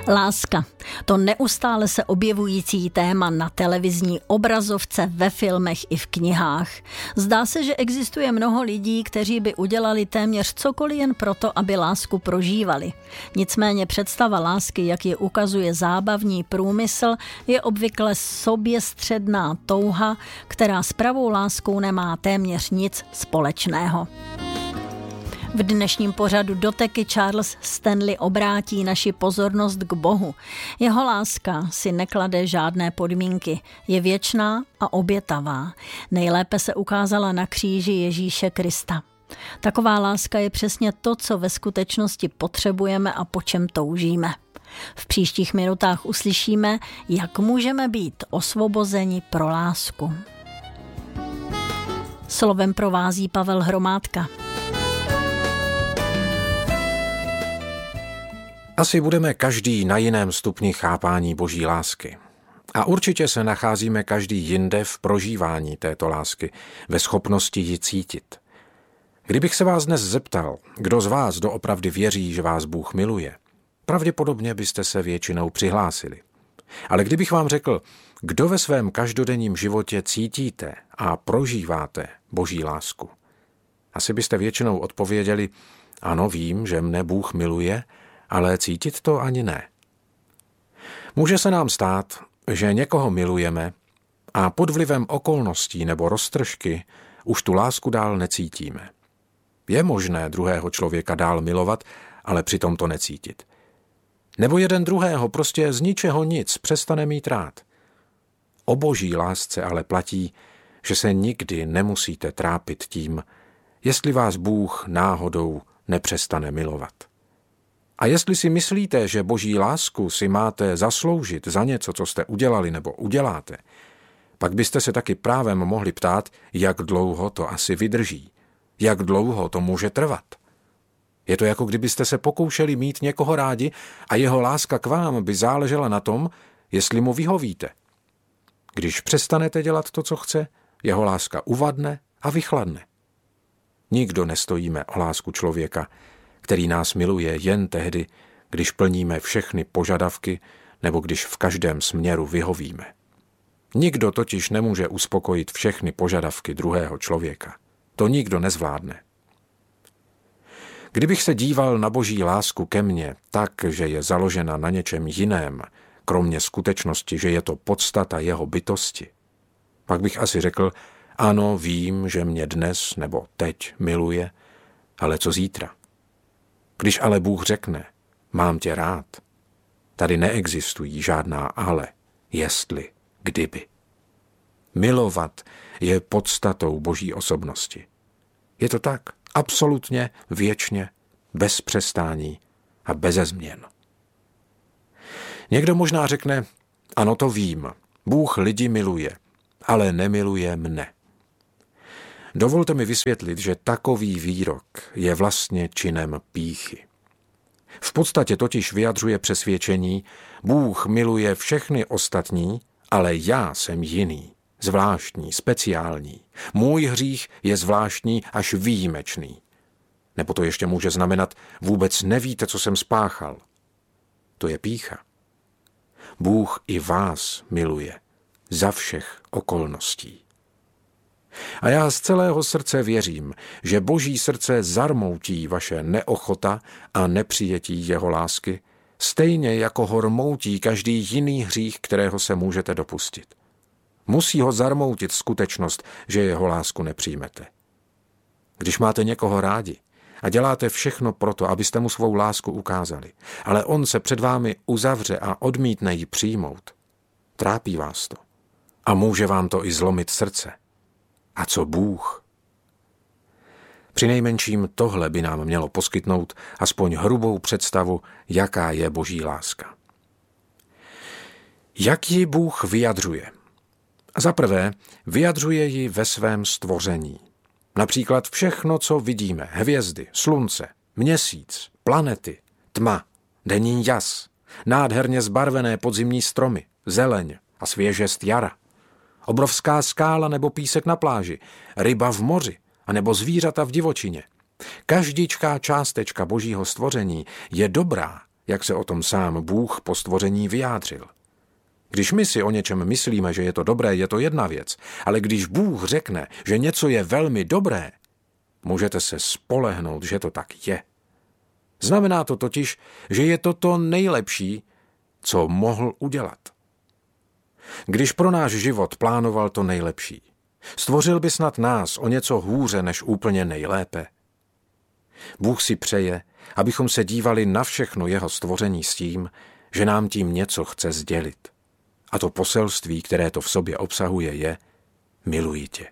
Láska. To neustále se objevující téma na televizní obrazovce, ve filmech i v knihách. Zdá se, že existuje mnoho lidí, kteří by udělali téměř cokoliv jen proto, aby lásku prožívali. Nicméně představa lásky, jak ji ukazuje zábavní průmysl, je obvykle soběstředná touha, která s pravou láskou nemá téměř nic společného. V dnešním pořadu Doteky Charles Stanley obrátí naši pozornost k Bohu. Jeho láska si neklade žádné podmínky. Je věčná a obětavá. Nejlépe se ukázala na kříži Ježíše Krista. Taková láska je přesně to, co ve skutečnosti potřebujeme a po čem toužíme. V příštích minutách uslyšíme, jak můžeme být osvobozeni pro lásku. Slovem provází Pavel Hromádka. Asi budeme každý na jiném stupni chápání Boží lásky. A určitě se nacházíme každý jinde v prožívání této lásky, ve schopnosti ji cítit. Kdybych se vás dnes zeptal, kdo z vás doopravdy věří, že vás Bůh miluje, pravděpodobně byste se většinou přihlásili. Ale kdybych vám řekl, kdo ve svém každodenním životě cítíte a prožíváte Boží lásku, asi byste většinou odpověděli, ano, vím, že mne Bůh miluje, ale cítit to ani ne. Může se nám stát, že někoho milujeme a pod vlivem okolností nebo roztržky už tu lásku dál necítíme. Je možné druhého člověka dál milovat, ale přitom to necítit. Nebo jeden druhého prostě z ničeho nic přestane mít rád. O Boží lásce ale platí, že se nikdy nemusíte trápit tím, jestli vás Bůh náhodou nepřestane milovat. A jestli si myslíte, že Boží lásku si máte zasloužit za něco, co jste udělali nebo uděláte, pak byste se taky právem mohli ptát, jak dlouho to asi vydrží, jak dlouho to může trvat. Je to jako kdybyste se pokoušeli mít někoho rádi a jeho láska k vám by záležela na tom, jestli mu vyhovíte. Když přestanete dělat to, co chce, jeho láska uvadne a vychladne. Nikdo nestojíme o lásku člověka, který nás miluje jen tehdy, když plníme všechny požadavky nebo když v každém směru vyhovíme. Nikdo totiž nemůže uspokojit všechny požadavky druhého člověka. To nikdo nezvládne. Kdybych se díval na Boží lásku ke mně tak, že je založena na něčem jiném, kromě skutečnosti, že je to podstata jeho bytosti, pak bych asi řekl, ano, vím, že mě dnes nebo teď miluje, ale co zítra? Když ale Bůh řekne, mám tě rád, tady neexistují žádná ale, jestli, kdyby. Milovat je podstatou Boží osobnosti. Je to tak, absolutně, věčně, bez přestání a beze změn. Někdo možná řekne, ano, to vím, Bůh lidi miluje, ale nemiluje mne. Dovolte mi vysvětlit, že takový výrok je vlastně činem pýchy. V podstatě totiž vyjadřuje přesvědčení, Bůh miluje všechny ostatní, ale já jsem jiný, zvláštní, speciální. Můj hřích je zvláštní až výjimečný. Nebo to ještě může znamenat, vůbec nevíte, co jsem spáchal. To je pýcha. Bůh i vás miluje za všech okolností. A já z celého srdce věřím, že Boží srdce zarmoutí vaše neochota a nepřijetí jeho lásky, stejně jako ho rmoutí každý jiný hřích, kterého se můžete dopustit. Musí ho zarmoutit skutečnost, že jeho lásku nepřijmete. Když máte někoho rádi a děláte všechno proto, abyste mu svou lásku ukázali, ale on se před vámi uzavře a odmítne ji přijmout, trápí vás to a může vám to i zlomit srdce. A co Bůh? Přinejmenším tohle by nám mělo poskytnout aspoň hrubou představu, jaká je Boží láska. Jak ji Bůh vyjadřuje? Za prvé, vyjadřuje ji ve svém stvoření. Například všechno, co vidíme, hvězdy, slunce, měsíc, planety, tma, denní jas, nádherně zbarvené podzimní stromy, zeleň a svěžest jara. Obrovská skála nebo písek na pláži, ryba v moři a nebo zvířata v divočině. Každičká částečka Božího stvoření je dobrá jak se o tom sám Bůh po stvoření vyjádřil. Když my si o něčem myslíme, že je to dobré, je to jedna věc, ale když Bůh řekne, že něco je velmi dobré, můžete se spolehnout, že to tak je. Znamená to totiž, že je to to nejlepší, co mohl udělat. Když pro náš život plánoval to nejlepší, stvořil by snad nás o něco hůře než úplně nejlépe. Bůh si přeje, abychom se dívali na všechno jeho stvoření s tím, že nám tím něco chce sdělit. A to poselství, které to v sobě obsahuje, je: miluji tě.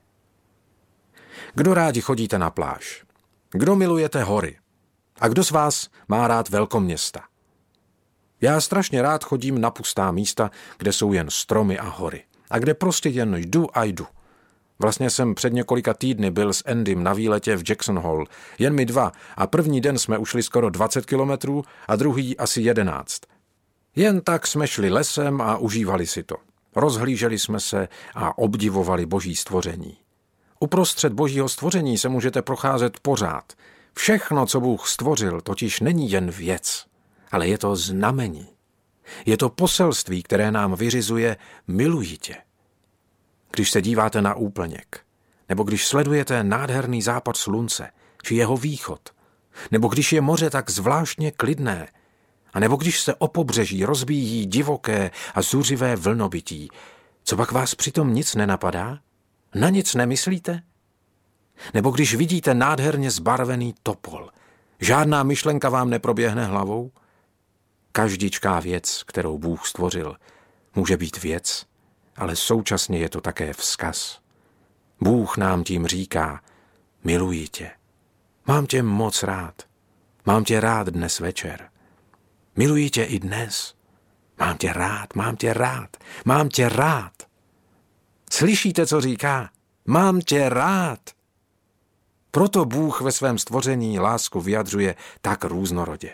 Kdo rádi chodíte na pláž? Kdo milujete hory? A kdo z vás má rád velkoměsta? Já strašně rád chodím na pustá místa, kde jsou jen stromy a hory. A kde prostě jen jdu a jdu. Vlastně jsem před několika týdny byl s Andym na výletě v Jackson Hole. Jen my dva a první den jsme ušli skoro 20 kilometrů a druhý asi 11. Jen tak jsme šli lesem a užívali si to. Rozhlíželi jsme se a obdivovali Boží stvoření. Uprostřed Božího stvoření se můžete procházet pořád. Všechno, co Bůh stvořil, totiž není jen věc, ale je to znamení. Je to poselství, které nám vyřizuje: miluji tě. Když se díváte na úplněk, nebo když sledujete nádherný západ slunce, či jeho východ, nebo když je moře tak zvláštně klidné, a nebo když se o pobřeží rozbíjí divoké a zuřivé vlnobytí, co pak vás přitom nic nenapadá? Na nic nemyslíte? Nebo když vidíte nádherně zbarvený topol, žádná myšlenka vám neproběhne hlavou? Každičká věc, kterou Bůh stvořil, může být věc, ale současně je to také vzkaz. Bůh nám tím říká: miluji tě. Mám tě moc rád. Mám tě rád dnes večer. Miluji tě i dnes. Mám tě rád, mám tě rád, mám tě rád. Slyšíte, co říká? Mám tě rád. Proto Bůh ve svém stvoření lásku vyjadřuje tak různorodě.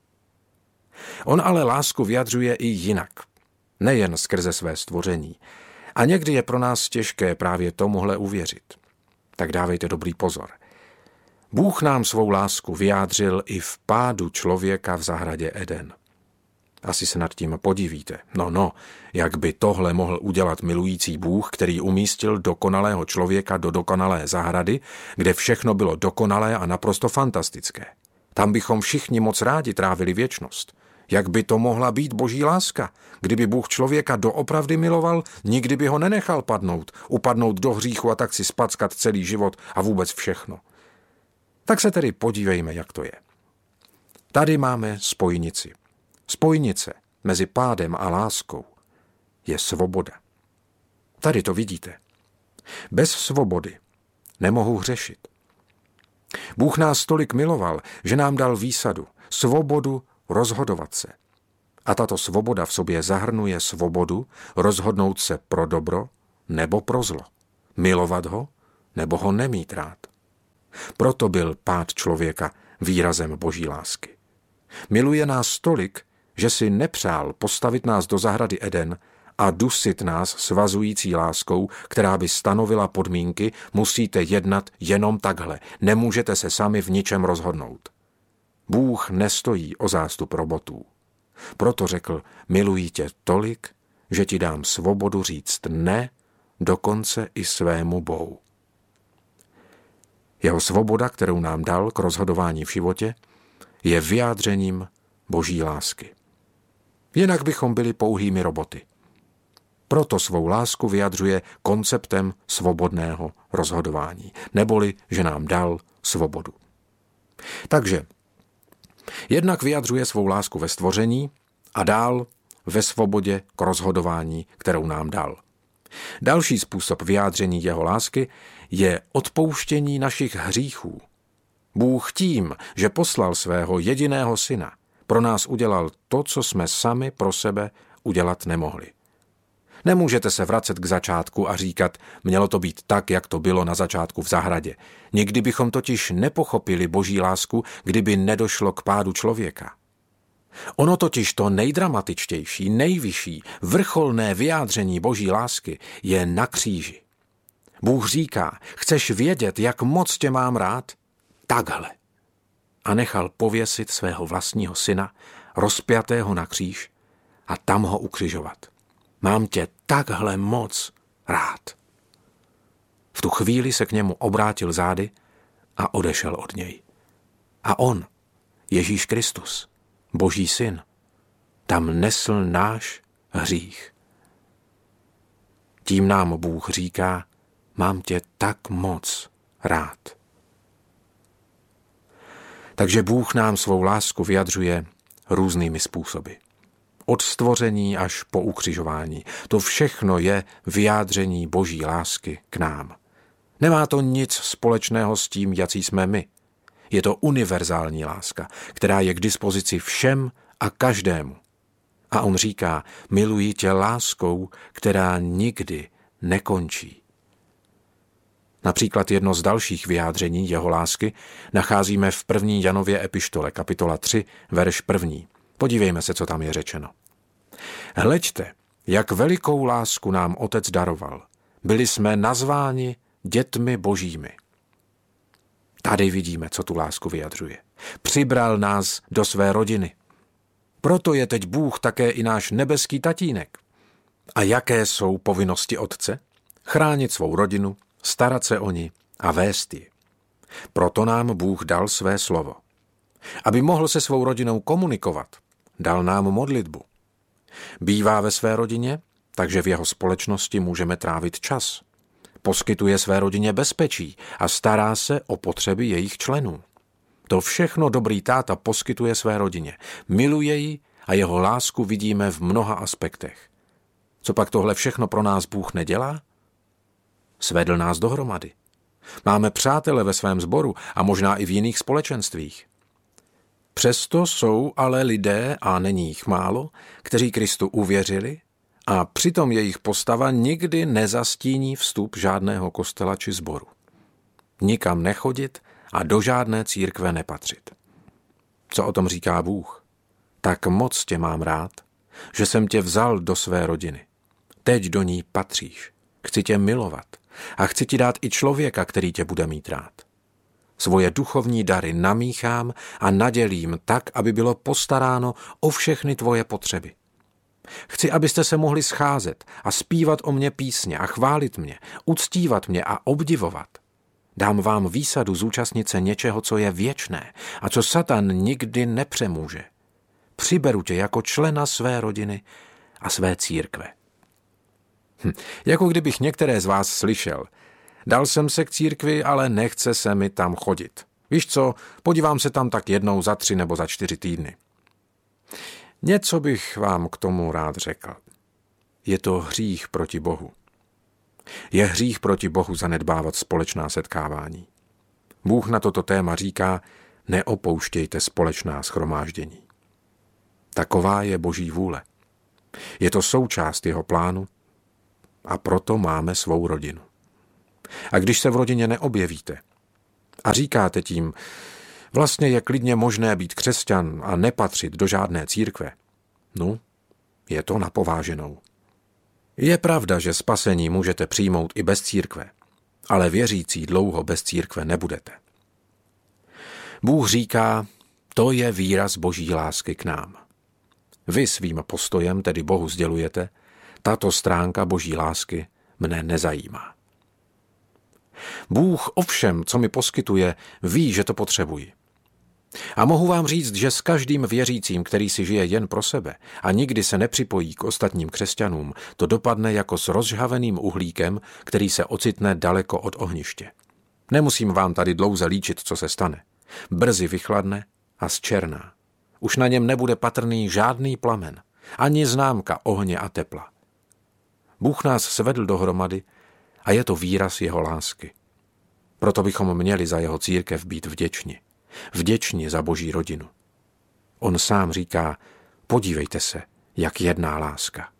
On ale lásku vyjadřuje i jinak. Nejen skrze své stvoření. A někdy je pro nás těžké právě tomuhle uvěřit. Tak dávejte dobrý pozor. Bůh nám svou lásku vyjádřil i v pádu člověka v zahradě Eden. Asi se nad tím podivíte. No, jak by tohle mohl udělat milující Bůh, který umístil dokonalého člověka do dokonalé zahrady, kde všechno bylo dokonalé a naprosto fantastické. Tam bychom všichni moc rádi trávili věčnost. Jak by to mohla být Boží láska? Kdyby Bůh člověka doopravdy miloval, nikdy by ho nenechal upadnout do hříchu a tak si spackat celý život a vůbec všechno. Tak se tedy podívejme, jak to je. Tady máme spojnici. Spojnice mezi pádem a láskou je svoboda. Tady to vidíte. Bez svobody nemohu hřešit. Bůh nás tolik miloval, že nám dal výsadu, svobodu rozhodovat se. A tato svoboda v sobě zahrnuje svobodu rozhodnout se pro dobro nebo pro zlo. Milovat ho nebo ho nemít rád. Proto byl pád člověka výrazem Boží lásky. Miluje nás tolik, že si nepřál postavit nás do zahrady Eden a dusit nás svazující láskou, která by stanovila podmínky: musíte jednat jenom takhle, nemůžete se sami v ničem rozhodnout. Bůh nestojí o zástup robotů. Proto řekl: miluji tě tolik, že ti dám svobodu říct ne, dokonce i svému bohu. Jeho svoboda, kterou nám dal k rozhodování v životě, je vyjádřením Boží lásky. Jinak bychom byli pouhými roboty. Proto svou lásku vyjadřuje konceptem svobodného rozhodování, neboli že nám dal svobodu. Takže jednak vyjadřuje svou lásku ve stvoření a dál ve svobodě k rozhodování, kterou nám dal. Další způsob vyjádření jeho lásky je odpouštění našich hříchů. Bůh tím, že poslal svého jediného syna, pro nás udělal to, co jsme sami pro sebe udělat nemohli. Nemůžete se vracet k začátku a říkat: mělo to být tak, jak to bylo na začátku v zahradě. Nikdy bychom totiž nepochopili Boží lásku, kdyby nedošlo k pádu člověka. Ono totiž to nejdramatičtější, nejvyšší, vrcholné vyjádření Boží lásky je na kříži. Bůh říká: chceš vědět, jak moc tě mám rád? Takhle. A nechal pověsit svého vlastního syna, rozpjatého na kříž a tam ho ukřižovat. Mám tě takhle moc rád. V tu chvíli se k němu obrátil zády a odešel od něj. A on, Ježíš Kristus, Boží syn, tam nesl náš hřích. Tím nám Bůh říká, mám tě tak moc rád. Takže Bůh nám svou lásku vyjadřuje různými způsoby. Od stvoření až po ukřižování. To všechno je vyjádření Boží lásky k nám. Nemá to nic společného s tím, jací jsme my. Je to univerzální láska, která je k dispozici všem a každému. A on říká, miluji tě láskou, která nikdy nekončí. Například jedno z dalších vyjádření jeho lásky nacházíme v 1. Janově epištole, kapitola 3, verš 1. Podívejme se, co tam je řečeno. Hleďte, jak velikou lásku nám Otec daroval. Byli jsme nazváni dětmi Božími. Tady vidíme, co tu lásku vyjadřuje. Přibral nás do své rodiny. Proto je teď Bůh také i náš nebeský tatínek. A jaké jsou povinnosti otce? Chránit svou rodinu, starat se o ni a vést ji. Proto nám Bůh dal své slovo. Aby mohl se svou rodinou komunikovat, dal nám modlitbu. Bývá ve své rodině, takže v jeho společnosti můžeme trávit čas. Poskytuje své rodině bezpečí a stará se o potřeby jejich členů. To všechno dobrý táta poskytuje své rodině. Miluje ji a jeho lásku vidíme v mnoha aspektech. Co pak tohle všechno pro nás Bůh nedělá? Svedl nás dohromady. Máme přátele ve svém sboru a možná i v jiných společenstvích. Přesto jsou ale lidé, a není jich málo, kteří Kristu uvěřili a přitom jejich postava nikdy nezastíní vstup žádného kostela či sboru. Nikam nechodit a do žádné církve nepatřit. Co o tom říká Bůh? Tak moc tě mám rád, že jsem tě vzal do své rodiny. Teď do ní patříš. Chci tě milovat a chci ti dát i člověka, který tě bude mít rád. Svoje duchovní dary namíchám a nadělím tak, aby bylo postaráno o všechny tvoje potřeby. Chci, abyste se mohli scházet a zpívat o mě písně a chválit mě, uctívat mě a obdivovat. Dám vám výsadu zúčastnit se něčeho, co je věčné a co Satan nikdy nepřemůže. Přiberu tě jako člena své rodiny a své církve. Jako kdybych některé z vás slyšel. Dal jsem se k církvi, ale nechce se mi tam chodit. Víš co, podívám se tam tak jednou za 3 nebo za 4 týdny. Něco bych vám k tomu rád řekl. Je to hřích proti Bohu. Je hřích proti Bohu zanedbávat společná setkávání. Bůh na toto téma říká, neopouštějte společná shromáždění. Taková je Boží vůle. Je to součást jeho plánu a proto máme svou rodinu. A když se v rodině neobjevíte a říkáte tím, vlastně je klidně možné být křesťan a nepatřit do žádné církve, no, je to na pováženou. Je pravda, že spasení můžete přijmout i bez církve, ale věřící dlouho bez církve nebudete. Bůh říká, to je výraz Boží lásky k nám. Vy svým postojem tedy Bohu sdělujete, tato stránka Boží lásky mne nezajímá. Bůh o všem, co mi poskytuje, ví, že to potřebuji. A mohu vám říct, že s každým věřícím, který si žije jen pro sebe a nikdy se nepřipojí k ostatním křesťanům, to dopadne jako s rozžhaveným uhlíkem, který se ocitne daleko od ohniště. Nemusím vám tady dlouze líčit, co se stane. Brzy vychladne a zčerná. Už na něm nebude patrný žádný plamen, ani známka ohně a tepla. Bůh nás svedl dohromady a je to výraz jeho lásky. Proto bychom měli za jeho církev být vděční. Vděční za Boží rodinu. On sám říká, podívejte se, jak jedná láska.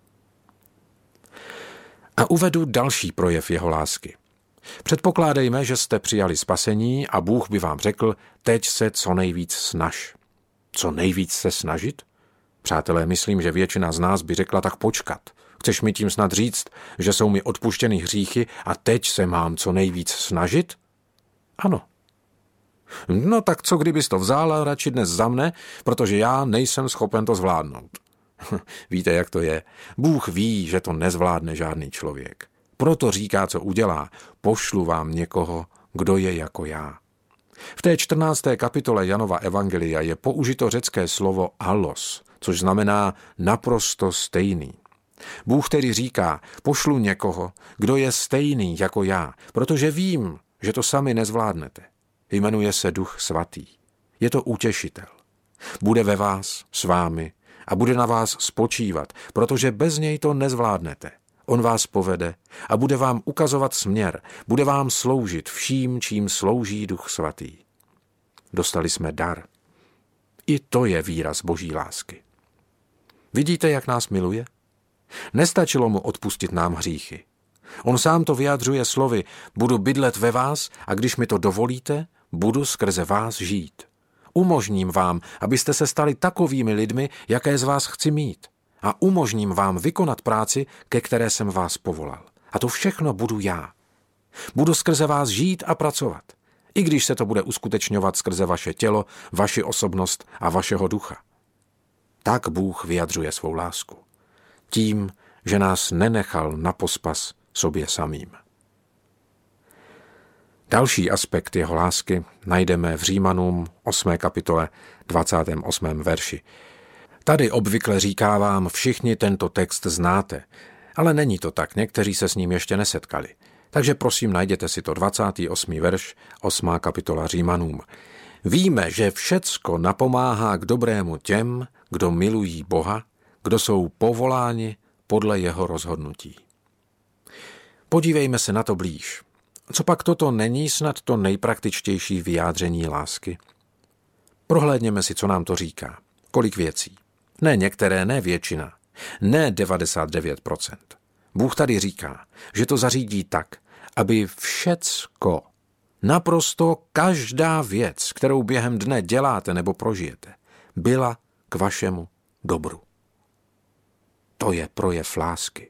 A uvedu další projev jeho lásky. Předpokládejme, že jste přijali spasení a Bůh by vám řekl, teď se co nejvíc snaž. Co nejvíc se snažit? Přátelé, myslím, že většina z nás by řekla tak počkat. Chceš mi tím snad říct, že jsou mi odpuštěny hříchy a teď se mám co nejvíc snažit? Ano. No tak co kdybys to vzala radši dnes za mne, protože já nejsem schopen to zvládnout. Víte, jak to je? Bůh ví, že to nezvládne žádný člověk. Proto říká, co udělá. Pošlu vám někoho, kdo je jako já. V té 14. kapitole Janova evangelia je použito řecké slovo allos, což znamená naprosto stejný. Bůh tedy říká, pošlu někoho, kdo je stejný jako já, protože vím, že to sami nezvládnete. Jmenuje se Duch Svatý. Je to utěšitel. Bude ve vás, s vámi a bude na vás spočívat, protože bez něj to nezvládnete. On vás povede a bude vám ukazovat směr, bude vám sloužit vším, čím slouží Duch Svatý. Dostali jsme dar. I to je výraz Boží lásky. Vidíte, jak nás miluje? Nestačilo mu odpustit nám hříchy. On sám to vyjadřuje slovy, budu bydlet ve vás a když mi to dovolíte, budu skrze vás žít. Umožním vám, abyste se stali takovými lidmi, jaké z vás chci mít. A umožním vám vykonat práci, ke které jsem vás povolal. A to všechno budu já. Budu skrze vás žít a pracovat. I když se to bude uskutečňovat skrze vaše tělo, vaši osobnost a vašeho ducha. Tak Bůh vyjadřuje svou lásku. Tím, že nás nenechal na pospas sobě samým. Další aspekt jeho lásky najdeme v Římanům 8. kapitole 28. verši. Tady obvykle říkávám, všichni tento text znáte, ale není to tak, někteří se s ním ještě nesetkali. Takže prosím, najděte si to 28. verš, 8. kapitola Římanům. Víme, že všecko napomáhá k dobrému těm, kdo milují Boha, kdo jsou povoláni podle jeho rozhodnutí. Podívejme se na to blíž. Copak toto není snad to nejpraktičtější vyjádření lásky? Prohlédněme si, co nám to říká. Kolik věcí. Ne některé, ne většina. Ne 99%. Bůh tady říká, že to zařídí tak, aby všecko, naprosto každá věc, kterou během dne děláte nebo prožijete, byla k vašemu dobru. To je projev lásky.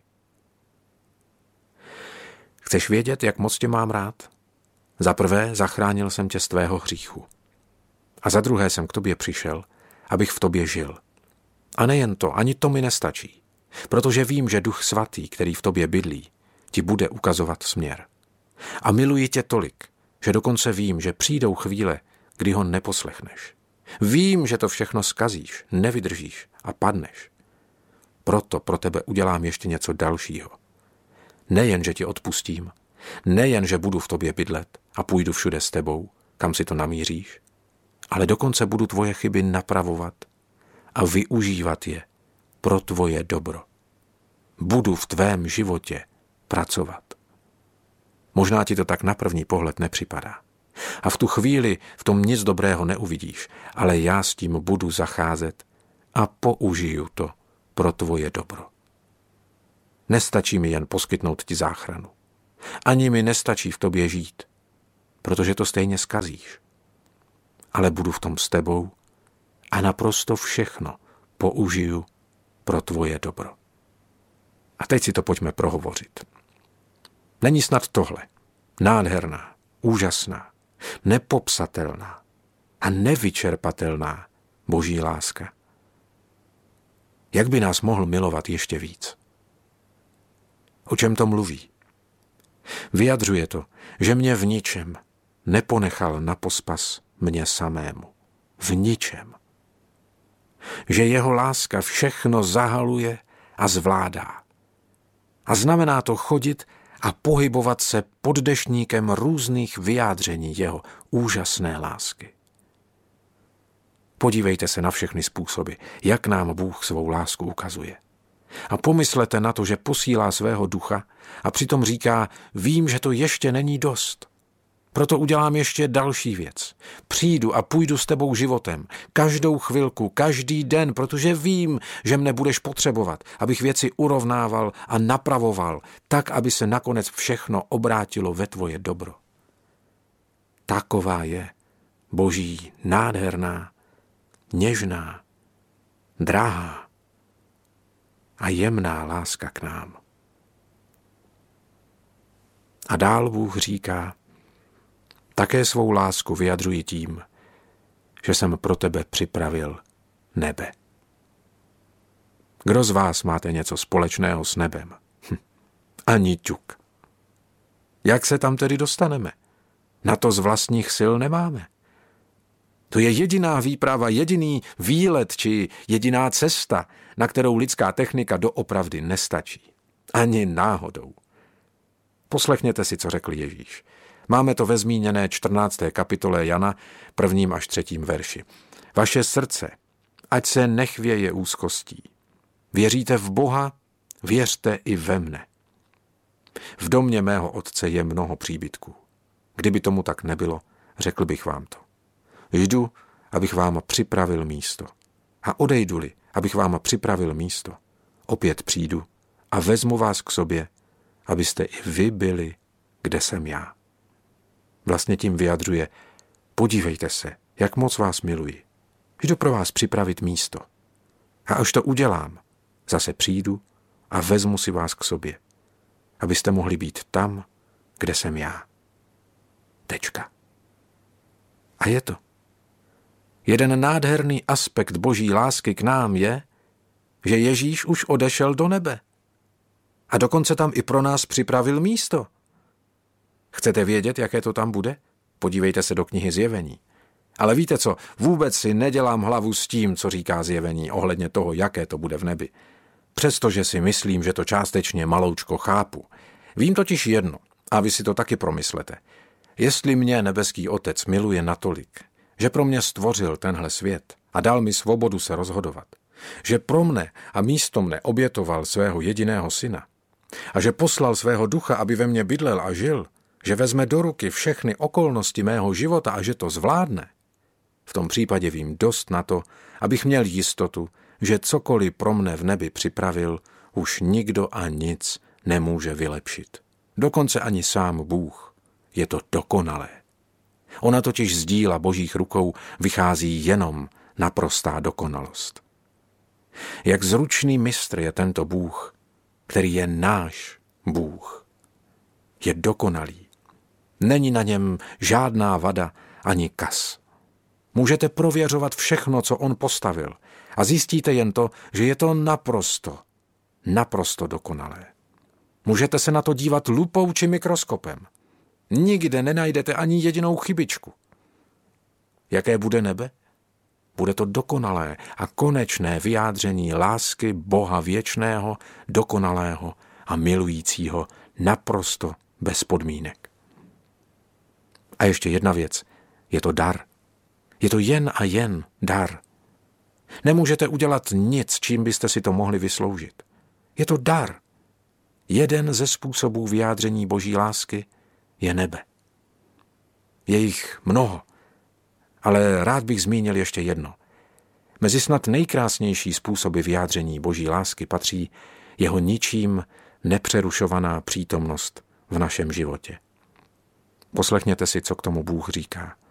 Chceš vědět, jak moc tě mám rád? Za prvé, zachránil jsem tě z tvého hříchu. A za druhé jsem k tobě přišel, abych v tobě žil. A nejen to, ani to mi nestačí. Protože vím, že Duch Svatý, který v tobě bydlí, ti bude ukazovat směr. A miluji tě tolik, že dokonce vím, že přijdou chvíle, kdy ho neposlechneš. Vím, že to všechno zkazíš, nevydržíš a padneš. Proto pro tebe udělám ještě něco dalšího. Nejen, že ti odpustím, nejen, že budu v tobě bydlet a půjdu všude s tebou, kam si to namíříš, ale dokonce budu tvoje chyby napravovat a využívat je pro tvoje dobro. Budu v tvém životě pracovat. Možná ti to tak na první pohled nepřipadá. A v tu chvíli v tom nic dobrého neuvidíš, ale já s tím budu zacházet a použiju to pro tvoje dobro. Nestačí mi jen poskytnout ti záchranu. Ani mi nestačí v tobě žít, protože to stejně zkazíš. Ale budu v tom s tebou a naprosto všechno použiju pro tvoje dobro. A teď si to pojďme prohovořit. Není snad tohle nádherná, úžasná, nepopsatelná a nevyčerpatelná Boží láska? Jak by nás mohl milovat ještě víc? O čem to mluví? Vyjadřuje to, že mě v ničem neponechal na pospas mně samému. V ničem. Že jeho láska všechno zahaluje a zvládá. A znamená to chodit a pohybovat se pod deštníkem různých vyjádření jeho úžasné lásky. Podívejte se na všechny způsoby, jak nám Bůh svou lásku ukazuje. A pomyslete na to, že posílá svého ducha a přitom říká, vím, že to ještě není dost. Proto udělám ještě další věc. Přijdu a půjdu s tebou životem, každou chvilku, každý den, protože vím, že mne budeš potřebovat, abych věci urovnával a napravoval, tak, aby se nakonec všechno obrátilo ve tvoje dobro. Taková je Boží nádherná, něžná, drahá a jemná láska k nám. A dál Bůh říká, Také svou lásku vyjadřuji tím, že jsem pro tebe připravil nebe. Kdo z vás máte něco společného s nebem? Ani ťuk. Jak se tam tedy dostaneme? Na to z vlastních sil nemáme. To je jediná výprava, jediný výlet či jediná cesta, na kterou lidská technika doopravdy nestačí. Ani náhodou. Poslechněte si, co řekl Ježíš. Máme to ve zmíněné 14. kapitole Jana, 1. až 3. verši. Vaše srdce, ať se nechvěje úzkostí. Věříte v Boha, věřte i ve mne. V domě mého otce je mnoho příbytků. Kdyby tomu tak nebylo, řekl bych vám to. Jdu, abych vám připravil místo. A odejdu-li, abych vám připravil místo, opět přijdu a vezmu vás k sobě, abyste i vy byli, kde jsem já. Vlastně tím vyjadřuje, podívejte se, jak moc vás miluji. Jdu pro vás připravit místo. A až to udělám, zase přijdu a vezmu si vás k sobě, abyste mohli být tam, kde jsem já. Tečka. A je to. Jeden nádherný aspekt boží lásky k nám je, že Ježíš už odešel do nebe. A dokonce tam i pro nás připravil místo. Chcete vědět, jaké to tam bude? Podívejte se do knihy Zjevení. Ale víte co, vůbec si nedělám hlavu s tím, co říká Zjevení ohledně toho, jaké to bude v nebi. Přestože si myslím, že to částečně maloučko chápu. Vím totiž jedno, a vy si to taky promyslete. Jestli mě nebeský Otec miluje natolik, že pro mě stvořil tenhle svět a dal mi svobodu se rozhodovat, že pro mne a místo mne obětoval svého jediného syna a že poslal svého ducha, aby ve mně bydlel a žil, že vezme do ruky všechny okolnosti mého života a že to zvládne, v tom případě vím dost na to, abych měl jistotu, že cokoliv pro mne v nebi připravil, už nikdo a nic nemůže vylepšit. Dokonce ani sám Bůh. Je to dokonalé. Ona totiž z díla božích rukou vychází jenom naprostá dokonalost. Jak zručný mistr je tento Bůh, který je náš Bůh. Je dokonalý. Není na něm žádná vada ani kas. Můžete prověřovat všechno, co on postavil a zjistíte jen to, že je to naprosto dokonalé. Můžete se na to dívat lupou či mikroskopem. Nikde nenajdete ani jedinou chybičku. Jaké bude nebe? Bude to dokonalé a konečné vyjádření lásky Boha věčného, dokonalého a milujícího naprosto bez podmínek. A ještě jedna věc. Je to dar. Je to jen a jen dar. Nemůžete udělat nic, čím byste si to mohli vysloužit. Je to dar. Jeden ze způsobů vyjádření boží lásky je nebe. Je jich mnoho, ale rád bych zmínil ještě jedno. Mezi snad nejkrásnější způsoby vyjádření boží lásky patří jeho ničím nepřerušovaná přítomnost v našem životě. Poslechněte si, co k tomu Bůh říká.